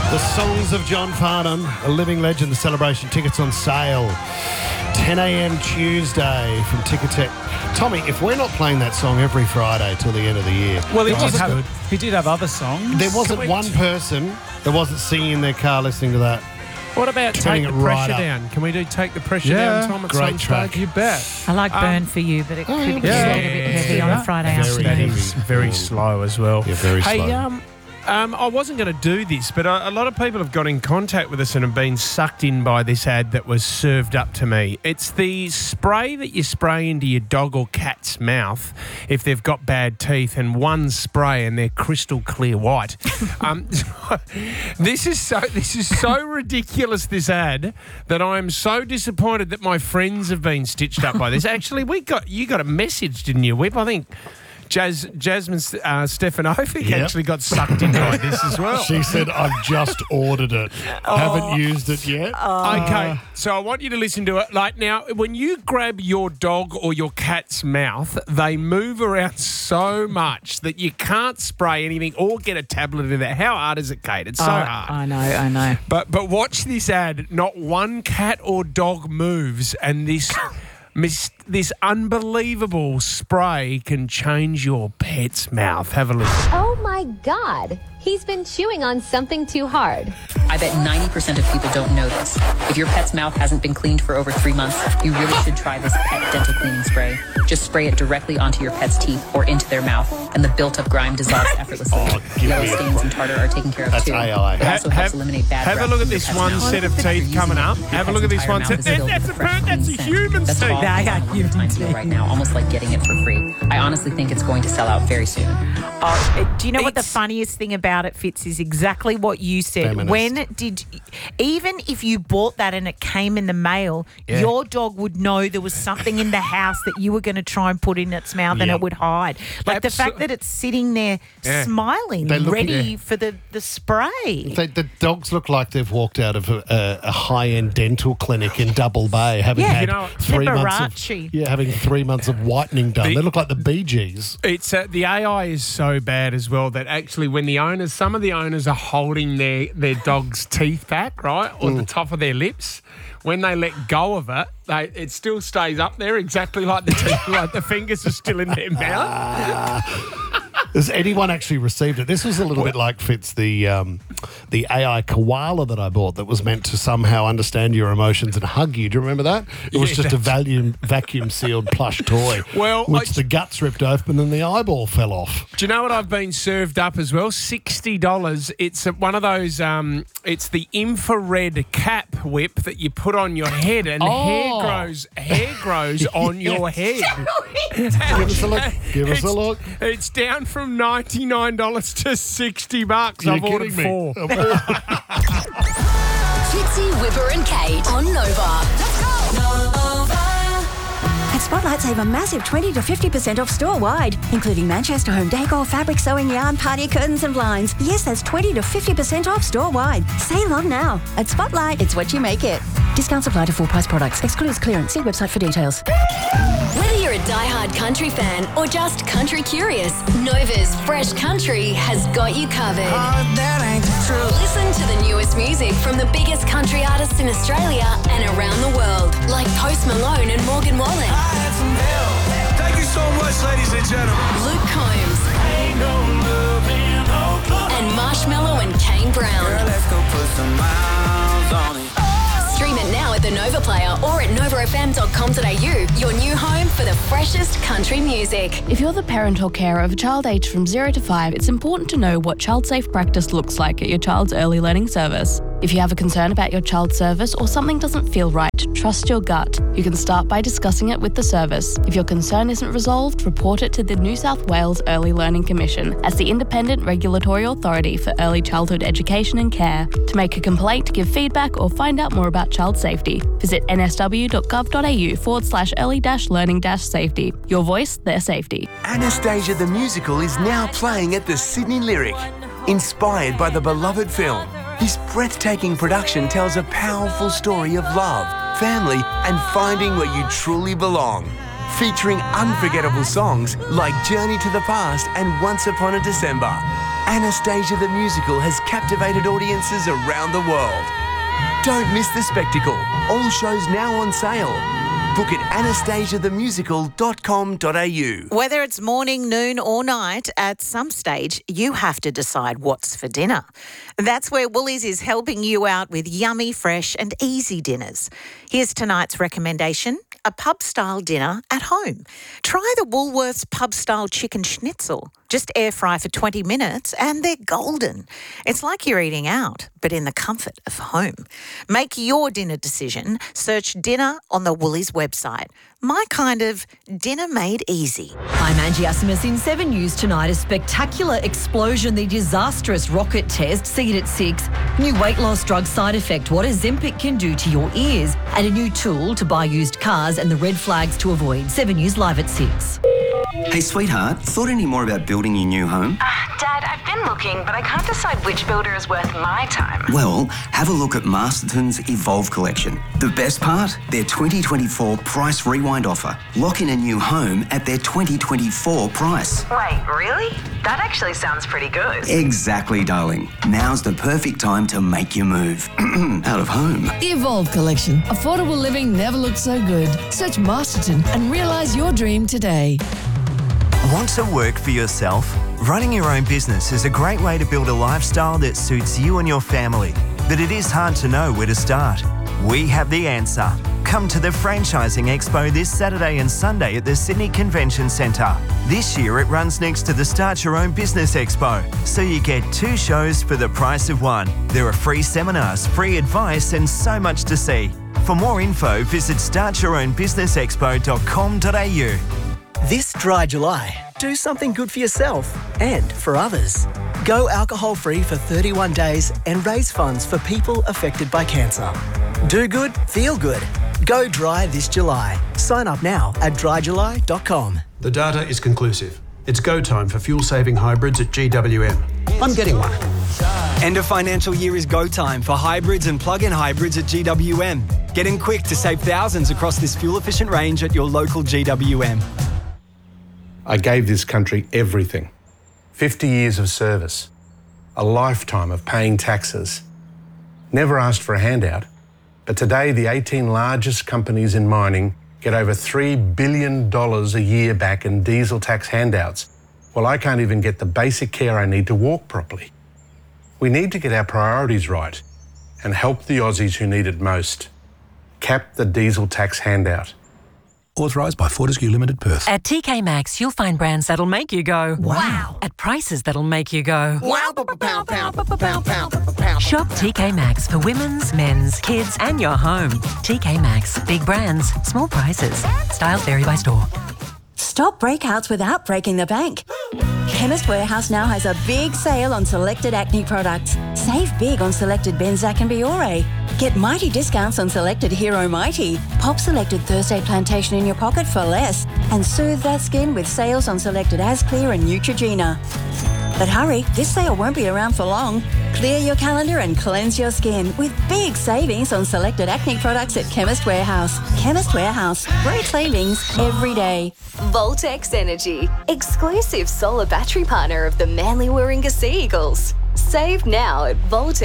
The Songs of John Farnham, a living legend. The celebration tickets on sale 10 a.m. Tuesday from Ticketek. Tommy, if we're not playing that song every Friday till the end of the year... Well, he did have other songs. There wasn't one person that wasn't singing in their car listening to that. What about Turning Take it the right Pressure up. Down? Can we do Take the Pressure Down, Tom, at Great some track. stage? You bet. I like Burn for You, but it could get a bit heavy on a Friday Very afternoon. heavy. Very slow as well. Yeah, very slow. Hey, I wasn't going to do this, but a lot of people have got in contact with us and have been sucked in by this ad that was served up to me. It's the spray that you spray into your dog or cat's mouth if they've got bad teeth, and one spray and they're crystal clear white. This is so ridiculous, this ad, that I am so disappointed that my friends have been stitched up by this. Actually, you got a message, didn't you, Whip? I think Jasmine Stefanovic actually got sucked in by this as well. She said, I've just ordered it. Haven't used it yet. Okay, so I want you to listen to it. Like now, when you grab your dog or your cat's mouth, they move around so much that you can't spray anything or get a tablet in there. How hard is it, Kate? It's so hard. I know. But watch this ad. Not one cat or dog moves, and this unbelievable spray can change your pet's mouth. Have a listen. Oh my God, he's been chewing on something too hard. I bet 90% of people don't know this. If your pet's mouth hasn't been cleaned for over 3 months, you really should try this pet dental cleaning spray. Just spray it directly onto your pet's teeth or into their mouth, and the built-up grime dissolves effortlessly. Yellow stains and tartar are taken care of That's too. AI. It also helps eliminate bad breath. Have a look at from your this pet's one mouth. set of teeth coming up. Have a look at this one set. That's a human That's teeth. all Yeah, I got all the time to do right now, almost like getting it for free. I honestly think it's going to sell out very soon. Do you know what the funniest thing about it, Fitz, is exactly what you said. Feminist. When even if you bought that and it came in the mail, your dog would know there was something in the house that you were going to try and put in its mouth and it would hide. Like the fact that it's sitting there smiling, They look- ready for the spray. The dogs look like they've walked out of a high-end dental clinic in Double Bay, having Yeah. had You know, 3 months Liberace. having 3 months of whitening done. They look like the Bee Gees. It's the AI is so bad as well that actually when some of the owners are holding their dog's teeth back, right, or the top of their lips, when they let go of it, it still stays up there exactly like the teeth, like the fingers are still in their mouth. Has anyone actually received it? This was a little bit like Fitz, the AI koala that I bought that was meant to somehow understand your emotions and hug you. Do you remember that? It was just a vacuum-sealed plush toy, Well, which the guts ripped open and the eyeball fell off. Do you know what I've been served up as well? $60. It's one of those. It's the infrared cap whip that you put on your head, and hair grows on your head. Give us a look. Give us a look. It's down from $99 to $60. You're I've ordered kidding me. 4. Fitzy, Whipper and Kate on Nova. At Spotlight, save a massive 20 to 50% off store-wide, including Manchester home decor, fabric, sewing yarn, party curtains and blinds. Yes, that's 20 to 50% off store-wide. Save on now. At Spotlight, it's what you make it. Discounts apply to full-price products. Excludes clearance. See website for details. Whether you're a diehard country fan or just country curious, Nova's Fresh Country has got you covered. Listen to the newest music from the biggest country artists in Australia and around the world, like Post Malone and Morgan Wallen. Thank you so much, ladies and gentlemen. Luke Combs. And Marshmello and Kane Brown. Girl, let's go put some miles on it. Stream it now at the Nova Player or at novafm.com.au, your new home for the freshest country music. If you're the parent or carer of a child aged from 0 to 5, it's important to know what child safe practice looks like at your child's early learning service. If you have a concern about your child's service or something doesn't feel right, trust your gut. You can start by discussing it with the service. If your concern isn't resolved, report it to the New South Wales Early Learning Commission as the independent regulatory authority for early childhood education and care. To make a complaint, give feedback or find out more about child safety, visit nsw.gov.au/early-learning-safety. Your voice, their safety. Anastasia the Musical is now playing at the Sydney Lyric. Inspired by the beloved film, this breathtaking production tells a powerful story of love, family, and finding where you truly belong. Featuring unforgettable songs like Journey to the Past and Once Upon a December. Anastasia the Musical has captivated audiences around the world. Don't miss the spectacle. All shows now on sale. Book at anastasiathemusical.com.au. Whether it's morning, noon or night, at some stage you have to decide what's for dinner. That's where Woolies is helping you out with yummy, fresh and easy dinners. Here's tonight's recommendation: a pub-style dinner at home. Try the Woolworths pub-style chicken schnitzel. Just air fry for 20 minutes and they're golden. It's like you're eating out, but in the comfort of home. Make your dinner decision. Search dinner on the Woolies website. My kind of dinner made easy. I'm Angie Asimus in 7 News tonight. A spectacular explosion, the disastrous rocket test, see it at 6. New weight loss drug side effect, what Ozempic can do to your ears. And a new tool to buy used cars and the red flags to avoid. 7 News live at 6. Hey, sweetheart, thought any more about building your new home? Dad, I've been looking, but I can't decide which builder is worth my time. Well, have a look at Masterton's Evolve collection. The best part? Their 2024 price rewind offer. Lock in a new home at their 2024 price. Wait, really? That actually sounds pretty good. Exactly, darling. Now's the perfect time to make your move. Out of home. The Evolve collection. Affordable living never looked so good. Search Masterton and realise your dream today. Want to work for yourself? Running your own business is a great way to build a lifestyle that suits you and your family, but it is hard to know where to start. We have the answer. Come to the Franchising Expo this Saturday and Sunday at the Sydney Convention Centre. This year it runs next to the Start Your Own Business Expo, so you get 2 shows for the price of 1. There are free seminars, free advice and so much to see. For more info, visit startyourownbusinessexpo.com.au. This dry July, do something good for yourself and for others. Go alcohol-free for 31 days and raise funds for people affected by cancer. Do good, feel good. Go dry this July. Sign up now at dryjuly.com. The data is conclusive. It's go time for fuel-saving hybrids at GWM. I'm getting one. End of financial year is go time for hybrids and plug-in hybrids at GWM. Get in quick to save thousands across this fuel-efficient range at your local GWM. I gave this country everything. 50 years of service. A lifetime of paying taxes. Never asked for a handout. But today, the 18 largest companies in mining get over $3 billion a year back in diesel tax handouts. Well, I can't even get the basic care I need to walk properly. We need to get our priorities right and help the Aussies who need it most. Cap the diesel tax handout. Authorised by Fortescue Limited, Perth. At TK Maxx, you'll find brands that'll make you go, wow, at prices that'll make you go, wow, pow, pow, pow, pow, pow, pow. Shop TK Maxx for women's, men's, kids and your home. TK Maxx. Big brands, small prices. Styles vary by store. Stop breakouts without breaking the bank. Chemist Warehouse now has a big sale on selected acne products. Save big on selected Benzac and Biore. Get mighty discounts on selected Hero Mighty. Pop selected Thursday Plantation in your pocket for less. And soothe that skin with sales on selected Asclear and Neutrogena. But hurry, this sale won't be around for long. Clear your calendar and cleanse your skin with big savings on selected acne products at Chemist Warehouse. Chemist Warehouse. Great savings every day. Voltex Energy, exclusive solar battery partner of the Manly Warringah Sea Eagles. Save now at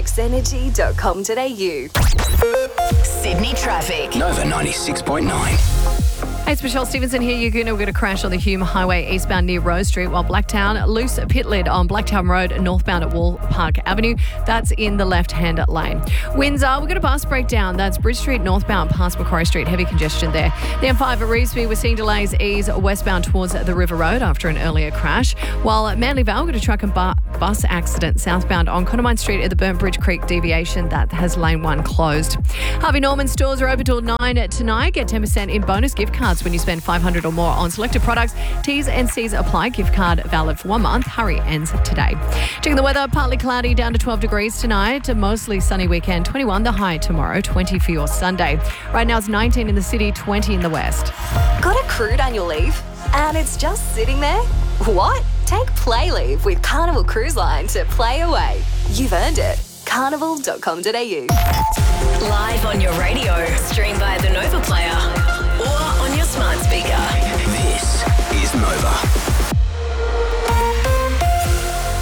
voltexenergy.com.au. Sydney traffic. Nova 96.9. Hey, it's Michelle Stevenson here. We're going to crash on the Hume Highway eastbound near Rose Street, while Blacktown, loose pit lid on Blacktown Road northbound at Wall Park Avenue. That's in the left-hand lane. Windsor, we've got a bus breakdown. That's Bridge Street northbound past Macquarie Street. Heavy congestion there. The M5 at Revesby, we're seeing delays ease westbound towards the River Road after an earlier crash. While at Manly Vale, we've got a truck and bus accident southbound on Connemine Street at the Burnt Bridge Creek deviation. That has lane 1 closed. Harvey Norman stores are open till 9 tonight. Get 10% in bonus gift cards when you spend $500 or more on selected products. T's and C's apply. Gift card valid for 1 month. Hurry ends today. Checking the weather, partly cloudy down to 12 degrees tonight. Mostly sunny weekend. 21 the high tomorrow. 20 for your Sunday. Right now it's 19 in the city, 20 in the west. Got a crude annual leave and it's just sitting there? What? Take Play Leave with Carnival Cruise Line to play away. You've earned it. Carnival.com.au. Live on your radio, stream via the Nova Player or on your smart speaker. This is Nova.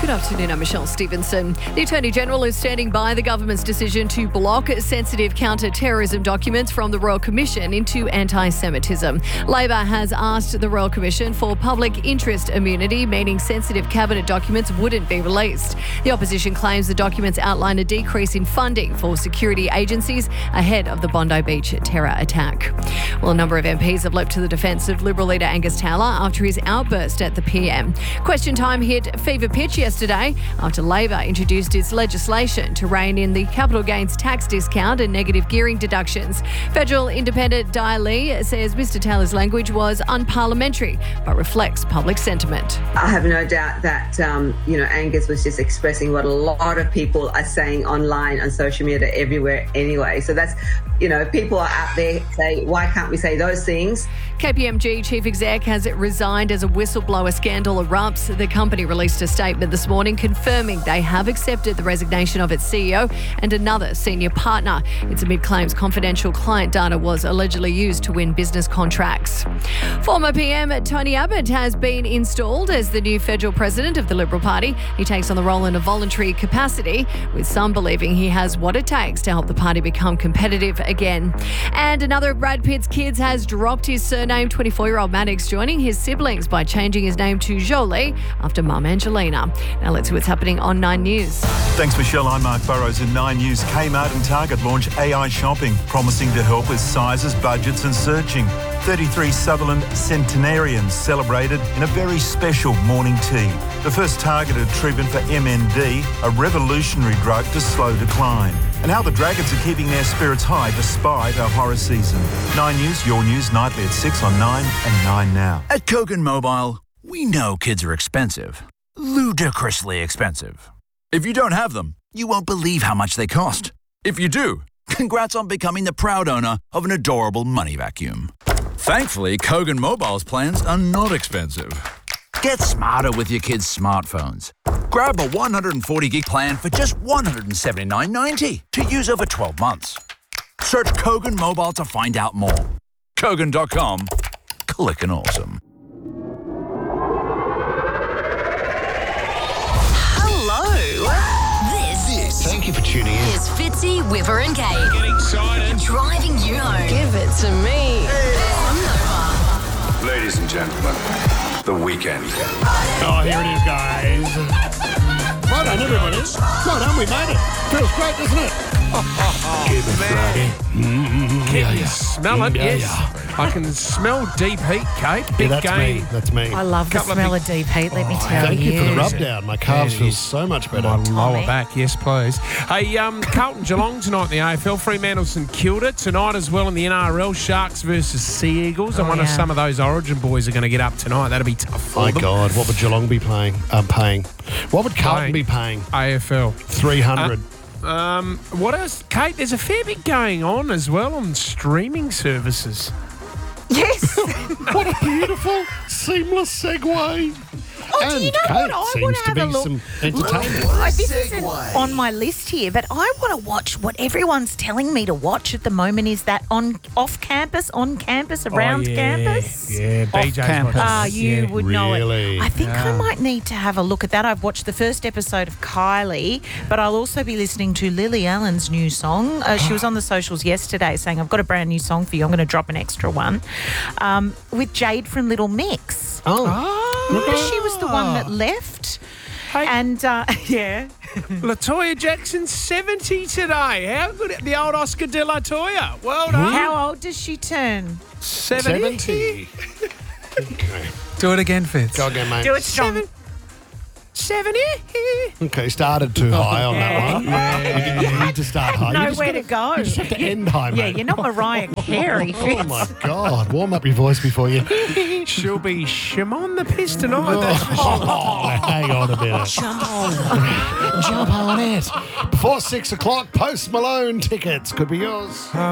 Good afternoon, I'm Michelle Stevenson. The Attorney General is standing by the government's decision to block sensitive counter-terrorism documents from the Royal Commission into anti-Semitism. Labor has asked the Royal Commission for public interest immunity, meaning sensitive cabinet documents wouldn't be released. The opposition claims the documents outline a decrease in funding for security agencies ahead of the Bondi Beach terror attack. Well, a number of MPs have leapt to the defence of Liberal leader Angus Taylor after his outburst at the PM. Question time hit fever pitch yesterday after Labor introduced its legislation to rein in the capital gains tax discount and negative gearing deductions. Federal Independent Di Lee says Mr Taylor's language was unparliamentary but reflects public sentiment. I have no doubt that, Angus was just expressing what a lot of people are saying online, on social media, everywhere anyway. So that's, people are out there say, why can't we say those things? KPMG chief exec has resigned as a whistleblower scandal erupts. The company released a statement this morning confirming they have accepted the resignation of its CEO and another senior partner. It's amid claims confidential client data was allegedly used to win business contracts. Former PM Tony Abbott has been installed as the new federal president of the Liberal Party. He takes on the role in a voluntary capacity, with some believing he has what it takes to help the party become competitive again. And another of Brad Pitt's kids has dropped his surname. 24-year-old Maddox joining his siblings by changing his name to Jolie after mum Angelina. Now let's see what's happening on 9 News. Thanks, Michelle. I'm Mark Burrows in 9 News. Kmart and Target launch AI shopping, promising to help with sizes, budgets and searching. 33 Sutherland centenarians celebrated in a very special morning tea. The first targeted treatment for MND, a revolutionary drug to slow decline. And how the Dragons are keeping their spirits high despite a horror season. 9 News, your news nightly at 6 on 9 and 9 now. At Kogan Mobile, we know kids are expensive. Ludicrously expensive. If you don't have them, you won't believe how much they cost. If you do, congrats on becoming the proud owner of an adorable money vacuum. Thankfully, Kogan Mobile's plans are not expensive. Get smarter with your kids' smartphones. Grab a 140 gig plan for just $179.90 to use over 12 months. Search Kogan Mobile to find out more. Kogan.com. Clickin' awesome. Thank you for tuning in. Here's Fitzy, Whipper and Kate. Get excited. Driving you home. Give it to me. On Nova. Ladies and gentlemen, the weekend. Oh, here it is, guys. Right on, everybody. Right on, we made it. Feels great, doesn't it? Give it Friday. Can you smell it? Yes. I can smell deep heat, Kate. Big that's game. me. That's me. I love the smell of deep heat, let me tell Thank you. you for the rub down. My calves feel so much better. My lower back, yes, please. Hey, Carlton Geelong tonight in the AFL. Fremantle St Kilda tonight as well in the NRL. Sharks versus Sea Eagles. I wonder if some of those Origin boys are going to get up tonight. That'll be tough for them. My God, what would Geelong be paying? What would Carlton be paying? AFL. 300. What else? Kate, there's a fair bit going on as well on streaming services. Yes. What a beautiful, seamless segue. Oh, do you know what? I want to have a look. Some entertainment. This isn't on my list here, but I want to watch what everyone's telling me to watch at the moment. Is that off campus, on campus, around campus? Yeah, BJ's campus. You would know Really? it. I think I might need to have a look at that. I've watched the first episode of Kylie, but I'll also be listening to Lily Allen's new song. She was on the socials yesterday saying, I've got a brand new song for you. I'm going to drop an extra one. With Jade from Little Mix. Remember she was the one that left? Hey. And, yeah. LaToya Jackson's 70 today. How good. The old Oscar de la Toya. Well done. How old does she turn? 70. Okay. Do it again, Fitz. Go again, mate. Do it strong. 70. Okay, started too high on that one. You need to start high. Nowhere to go. You just have to end high, mate. Yeah, you're not Mariah Carey, Fitz. Oh, my God. Warm up your voice before you... She'll be Shimon the Piss tonight. Hang on a minute. Jump on it. Before 6 o'clock, Post Malone tickets could be yours.